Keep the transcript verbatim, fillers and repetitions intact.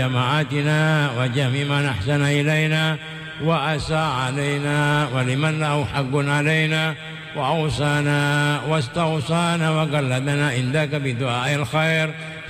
جماعاتنا وجميع من أحسن إلينا وأساء علينا ولمن له حق علينا وأوصانا واستوصانا وقلدنا عندك بدعاء الخير